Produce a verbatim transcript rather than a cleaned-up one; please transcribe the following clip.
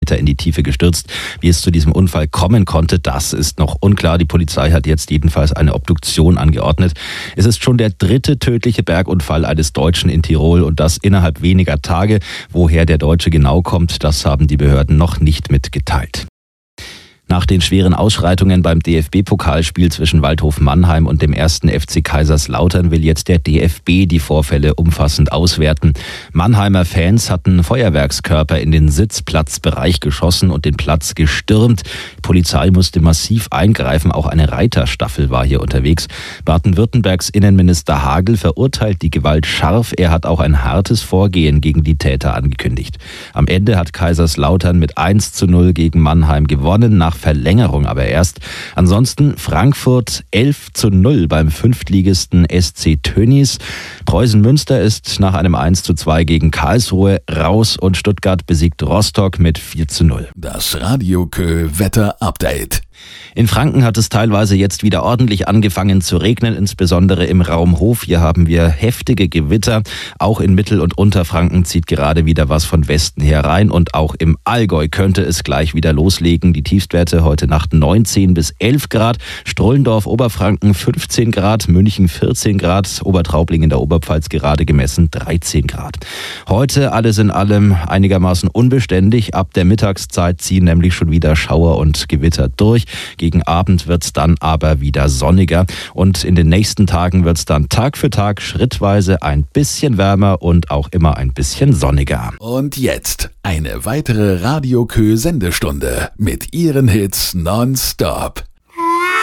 Meter in die Tiefe gestürzt. Wie es zu diesem Unfall kommen konnte, das ist noch unklar. Die Polizei hat jetzt jedenfalls eine Obduktion angeordnet. Es ist schon der dritte tödliche Bergunfall eines Deutschen in Tirol und das innerhalb weniger Tage. Woher der Deutsche genau kommt, das haben die Behörden noch nicht mitgeteilt. Nach den schweren Ausschreitungen beim D F B-Pokalspiel zwischen Waldhof Mannheim und dem ersten F C Kaiserslautern will jetzt der D F B die Vorfälle umfassend auswerten. Mannheimer Fans hatten Feuerwerkskörper in den Sitzplatzbereich geschossen und den Platz gestürmt. Die Polizei musste massiv eingreifen, auch eine Reiterstaffel war hier unterwegs. Baden-Württembergs Innenminister Hagel verurteilt die Gewalt scharf. Er hat auch ein hartes Vorgehen gegen die Täter angekündigt. Am Ende hat Kaiserslautern mit eins zu null gegen Mannheim gewonnen, nach Verlängerung aber erst. Ansonsten Frankfurt elf zu null beim Fünftligisten S C Tönnies. Preußen Münster ist nach einem eins zu zwei gegen Karlsruhe raus und Stuttgart besiegt Rostock mit vier zu null. Das Radio Kö Wetter Update. In Franken hat es teilweise jetzt wieder ordentlich angefangen zu regnen, insbesondere im Raum Hof. Hier haben wir heftige Gewitter. Auch in Mittel- und Unterfranken zieht gerade wieder was von Westen her rein. Und auch im Allgäu könnte es gleich wieder loslegen. Die Tiefstwerte heute Nacht neunzehn bis elf Grad. Strullendorf, Oberfranken fünfzehn Grad. München vierzehn Grad. Obertraubling in der Oberpfalz gerade gemessen dreizehn Grad. Heute alles in allem einigermaßen unbeständig. Ab der Mittagszeit ziehen nämlich schon wieder Schauer und Gewitter durch. Gegen Abend wird es dann aber wieder sonniger und in den nächsten Tagen wird es dann Tag für Tag schrittweise ein bisschen wärmer und auch immer ein bisschen sonniger. Und jetzt eine weitere Radio Kö Sendestunde mit ihren Hits nonstop.